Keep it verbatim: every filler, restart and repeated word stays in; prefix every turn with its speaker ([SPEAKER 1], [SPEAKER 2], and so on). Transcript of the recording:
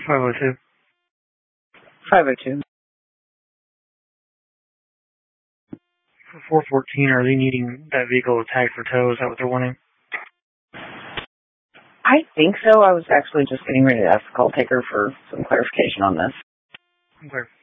[SPEAKER 1] five oh two.
[SPEAKER 2] five oh two.
[SPEAKER 1] For four fourteen, are they needing that vehicle tagged for tow? Is that what they're wanting?
[SPEAKER 2] I think so. I was actually just getting ready to ask the call taker for some clarification on this.
[SPEAKER 1] Okay.